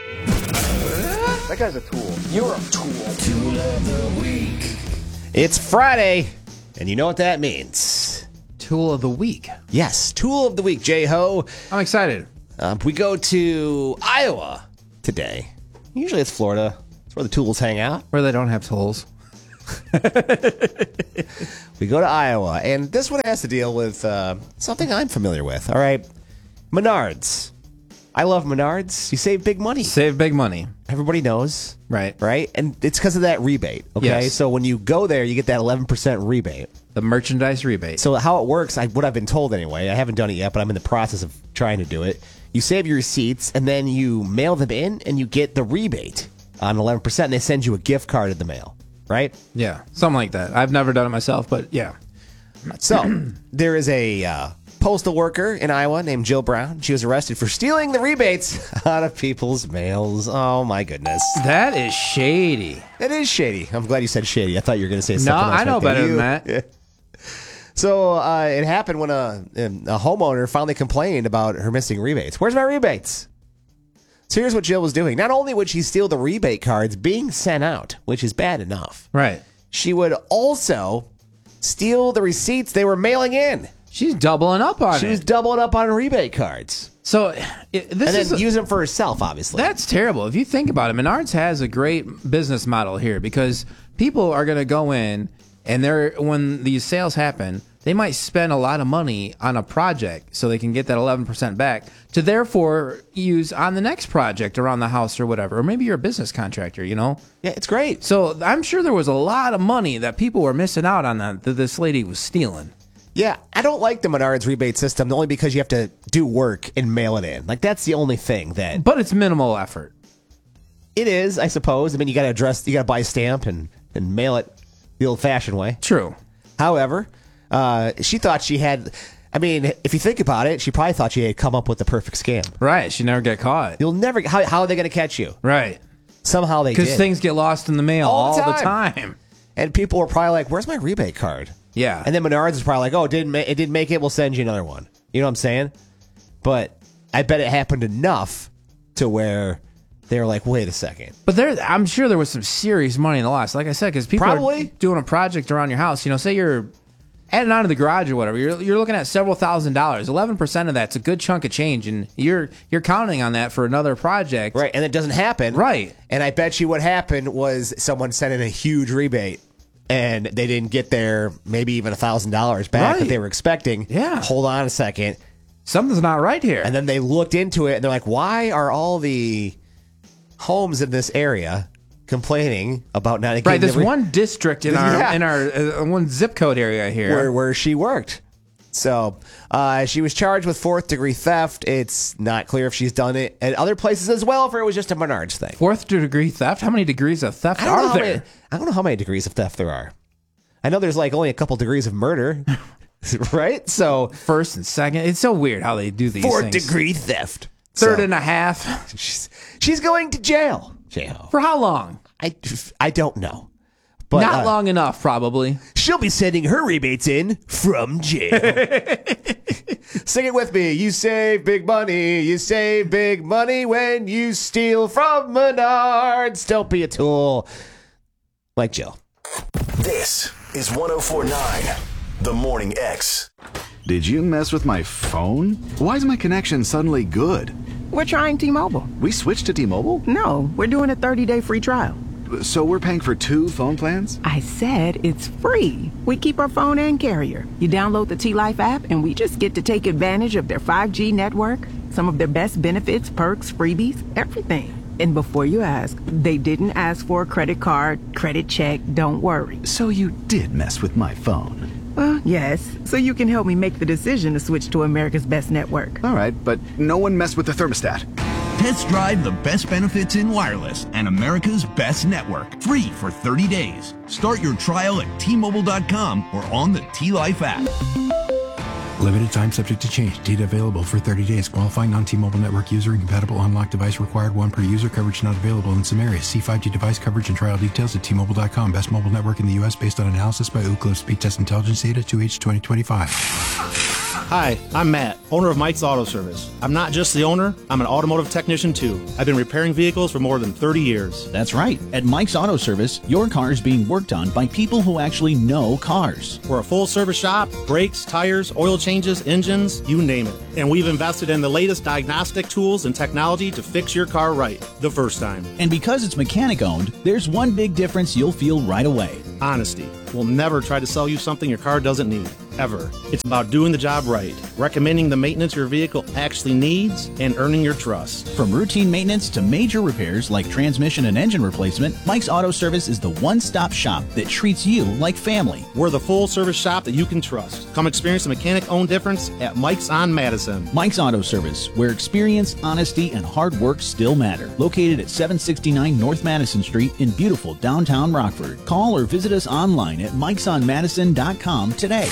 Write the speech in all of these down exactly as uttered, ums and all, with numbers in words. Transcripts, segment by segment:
That guy's a tool. You're a tool. Tool of the week. It's Friday, and you know what that means. Tool of the week. Yes, Tool of the Week, J-Ho. I'm excited. Um, we go to Iowa today. Usually it's Florida. It's where the tools hang out. Where they don't have tools. We go to Iowa, and this one has to deal with uh, something I'm familiar with. All right, Menards. I love Menards. You save big money. Save big money. Everybody knows. Right. Right? And it's because of that rebate. Okay. Yes. So when you go there, you get that eleven percent rebate. The merchandise rebate. So how it works, I, what I've been told anyway, I haven't done it yet, but I'm in the process of trying to do it. You save your receipts, and then you mail them in, and you get the rebate on eleven percent, and they send you a gift card in the mail. Right? Yeah. Something like that. I've never done it myself, but yeah. So there is a uh, postal worker in Iowa named Jill Brown. She was arrested for stealing the rebates out of people's mails. Oh, my goodness. That is shady. It is shady. I'm glad you said shady. I thought you were going to say something No, else. I know right there. better You- than that. Yeah. So uh, it happened when a, a homeowner finally complained about her missing rebates. Where's my rebates? So here's what Jill was doing. Not only would she steal the rebate cards being sent out, which is bad enough, Right. she would also steal the receipts they were mailing in. She's doubling up on She it. was doubling up on rebate cards. So it, this And is then a- use them for herself, obviously. That's terrible. If you think about it, Menards has a great business model here because people are going to go in and they're when these sales happen, they might spend a lot of money on a project so they can get that eleven percent back to therefore use on the next project around the house or whatever. Or maybe you're a business contractor, you know? Yeah, it's great. So I'm sure there was a lot of money that people were missing out on that, that this lady was stealing. Yeah, I don't like the Menards rebate system only because you have to do work and mail it in. Like, that's the only thing that... But it's minimal effort. It is, I suppose. I mean, you got to address, you got to buy a stamp and, and mail it the old-fashioned way. True. However, uh, she thought she had... I mean, if you think about it, she probably thought she had come up with the perfect scam. Right. She never got caught. You'll never... How, how are they going to catch you? Right. Somehow they did. Because things get lost in the mail All all, the the time. time. And people were probably like, where's my rebate card? Yeah. And then Menards is probably like, oh, it didn't, ma- it didn't make it, we'll send you another one. You know what I'm saying? But I bet it happened enough to where they were like, wait a second. But there, I'm sure there was some serious money in the loss. Like I said, because people Probably. are doing a project around your house. You know, say you're adding on to the garage or whatever. You're you're looking at several thousand dollars. Eleven percent of that's a good chunk of change, and you're you're counting on that for another project. Right, and it doesn't happen. Right. And I bet you what happened was someone sent in a huge rebate, and they didn't get their maybe even a thousand dollars back Right. that they were expecting. Yeah. Hold on a second. Something's not right here. And then they looked into it, and they're like, why are all the homes in this area complaining about not getting right. There's the re- one district in our Yeah. in our uh, one zip code area here. where where she worked. So uh, she was charged with fourth degree theft. It's not clear if she's done it at other places as well, or it was just a Menards thing. Fourth degree theft. How many degrees of theft I don't, know are how there? many, I don't know how many degrees of theft there are. I know there's like only a couple degrees of murder, right? So First and second. It's so weird how they do these fourth things. degree theft. Third So, and a half. she's, she's going to jail. Jail. For how long? I, I don't know. But Not uh, long enough, probably. she'll be sending her rebates in from jail. Sing it with me. You save big money. You save big money when you steal from Menards. Don't be a tool like Jill. This is one oh four point nine, The Morning X. Did you mess with my phone? Why is my connection suddenly good? We're trying T-Mobile. We switched to T-Mobile? No, we're doing a thirty-day free trial. So we're paying for two phone plans? I said it's free. We keep our phone and carrier. You download the T-Life app and we just get to take advantage of their five G network, some of their best benefits, perks, freebies, everything. And before you ask, they didn't ask for a credit card, credit check, don't worry. So you did mess with my phone. Well, yes, so you can help me make the decision to switch to America's Best Network. All right, but no one messed with the thermostat. Test drive the best benefits in wireless and America's best network. Free for thirty days. Start your trial at T Mobile dot com or on the T-Life app. Limited time subject to change. Data available for thirty days. Qualifying non-T-Mobile network user and compatible unlocked device required. One per user. Coverage not available in some areas. See five G device coverage and trial details at T Mobile dot com. Best mobile network in the U S based on analysis by Ookla Speed Test Intelligence Data two H twenty twenty-five. Hi, I'm Matt, owner of Mike's Auto Service. I'm not just the owner, I'm an automotive technician too. I've been repairing vehicles for more than thirty years. That's right. At Mike's Auto Service, your car is being worked on by people who actually know cars. We're a full service shop, brakes, tires, oil changes, engines, you name it. And we've invested in the latest diagnostic tools and technology to fix your car right the first time. And because it's mechanic owned, there's one big difference you'll feel right away. Honesty. We'll never try to sell you something your car doesn't need, ever. It's about doing the job right, recommending the maintenance your vehicle actually needs, and earning your trust. From routine maintenance to major repairs like transmission and engine replacement, Mike's Auto Service is the one-stop shop that treats you like family. We're the full-service shop that you can trust. Come experience the mechanic-owned difference at Mike's on Madison. Mike's Auto Service, where experience, honesty, and hard work still matter. Located at seven sixty-nine North Madison Street in beautiful downtown Rockford. Call or visit us online at mikes on madison dot com today.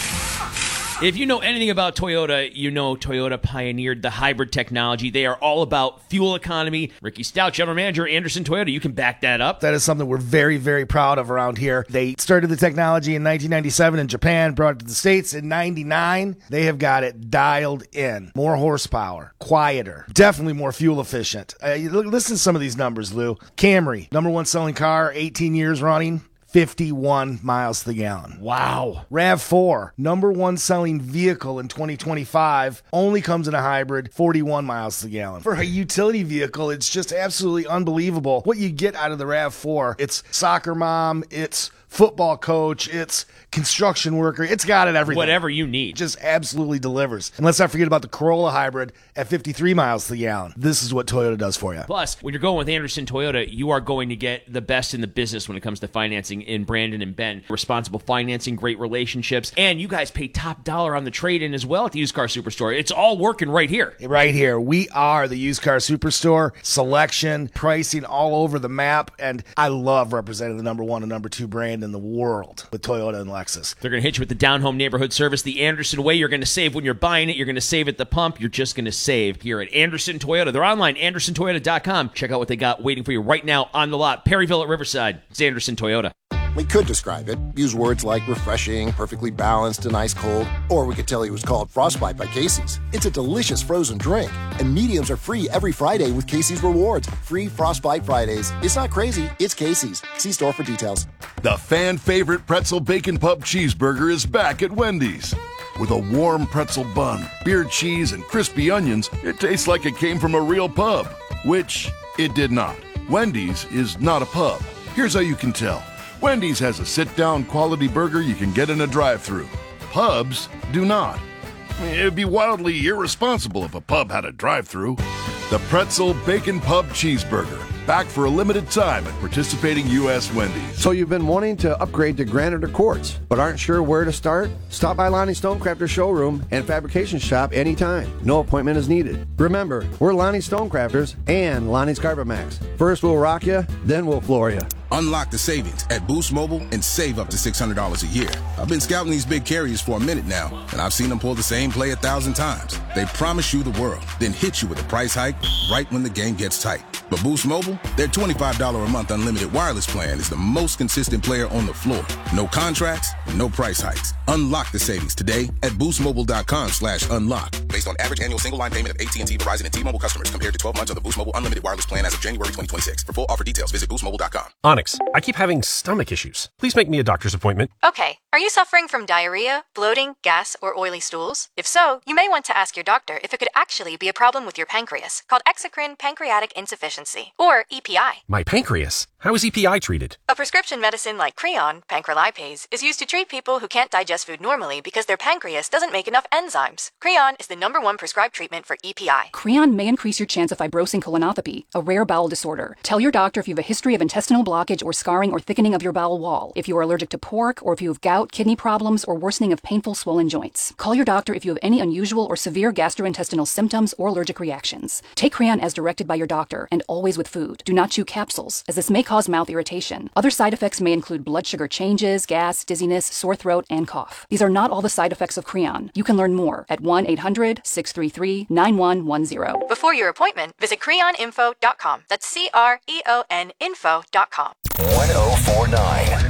If you know anything about Toyota, you know Toyota pioneered the hybrid technology. They are all about fuel economy. Ricky Stout, General Manager, Anderson Toyota, you can back that up. That is something we're very, very proud of around here. They started the technology in nineteen ninety-seven in Japan, brought it to the States in ninety-nine. They have got it dialed in. More horsepower, quieter, definitely more fuel efficient. Uh, listen to some of these numbers, Lou. Camry, number one selling car, eighteen years running. fifty-one miles to the gallon. Wow. RAV four, number one selling vehicle in twenty twenty-five, only comes in a hybrid, forty-one miles to the gallon. For a utility vehicle, it's just absolutely unbelievable what you get out of the RAV four. It's soccer mom, it's football coach, it's construction worker, it's got it everything. Whatever you need. It just absolutely delivers. And let's not forget about the Corolla hybrid at fifty-three miles to the gallon. This is what Toyota does for you. Plus, when you're going with Anderson Toyota, you are going to get the best in the business when it comes to financing in Brandon and Ben. Responsible financing, great relationships, and you guys pay top dollar on the trade-in as well at the Used Car Superstore. It's all working right here. Right here. We are the Used Car Superstore. Selection, pricing all over the map, and I love representing the number one and number two brand in the world with Toyota and Lexus. They're going to hit you with the down-home neighborhood service, the Anderson way. You're going to save when you're buying it. You're going to save at the pump. You're just going to save here at Anderson Toyota. They're online, anderson toyota dot com. Check out what they got waiting for you right now on the lot. Perryville at Riverside. It's Anderson Toyota. We could describe it, use words like refreshing, perfectly balanced, and ice cold, or we could tell you it was called Frostbite by Casey's. It's a delicious frozen drink, and mediums are free every Friday with Casey's Rewards. Free Frostbite Fridays. It's not crazy, it's Casey's. See store for details. The fan-favorite pretzel bacon pub cheeseburger is back at Wendy's. With a warm pretzel bun, beer cheese, and crispy onions, it tastes like it came from a real pub, which it did not. Wendy's is not a pub. Here's how you can tell. Wendy's has a sit-down quality burger you can get in a drive-thru. Pubs do not. It'd be wildly irresponsible if a pub had a drive-thru. The Pretzel Bacon Pub Cheeseburger. Back for a limited time at participating U S Wendy's. So you've been wanting to upgrade to granite or quartz, but aren't sure where to start? Stop by Lonnie Stonecrafter Showroom and Fabrication Shop anytime. No appointment is needed. Remember, we're Lonnie Stonecrafters and Lonnie's Carpet Max. First we'll rock you, then we'll floor you. Unlock the savings at Boost Mobile and save up to six hundred dollars a year. I've been scouting these big carriers for a minute now, and I've seen them pull the same play a thousand times. They promise you the world, then hit you with a price hike right when the game gets tight. But Boost Mobile, their twenty-five dollars a month unlimited wireless plan is the most consistent player on the floor. No contracts, no price hikes. Unlock the savings today at boostmobile.com slash unlock. Based on average annual single line payment of A T and T, Verizon, and T-Mobile customers compared to twelve months of the Boost Mobile unlimited wireless plan as of January twenty twenty-six. For full offer details, visit boost mobile dot com. Onyx, I keep having stomach issues. Please make me a doctor's appointment. Okay. Are you suffering from diarrhea, bloating, gas, or oily stools? If so, you may want to ask your doctor if it could actually be a problem with your pancreas, called exocrine pancreatic insufficiency, or E P I. My pancreas? How is E P I treated? A prescription medicine like Creon, pancrelipase, is used to treat people who can't digest food normally because their pancreas doesn't make enough enzymes. Creon is the number one prescribed treatment for E P I. Creon may increase your chance of fibrosing colonopathy, a rare bowel disorder. Tell your doctor if you have a history of intestinal blockage or scarring or thickening of your bowel wall, if you are allergic to pork, or if you have gout, kidney problems, or worsening of painful swollen joints. Call your doctor if you have any unusual or severe gastrointestinal symptoms or allergic reactions. Take Creon as directed by your doctor, and always with food. Do not chew capsules, as this may cause mouth irritation. Other side effects may include blood sugar changes, gas, dizziness, sore throat, and cough. These are not all the side effects of Creon. You can learn more at one eight hundred, six three three, nine one one zero. Before your appointment, visit creon info dot com. That's C R E O N info dot com. one oh four point nine